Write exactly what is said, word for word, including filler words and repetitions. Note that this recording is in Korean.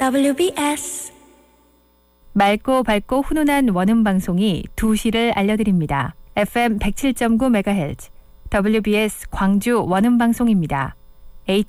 더블유비에스 맑고 밝고 훈훈한 원음방송이 두 시를 알려드립니다. 에프엠 백칠 점 구 메가헤르츠 더블유비에스 광주 원음방송입니다.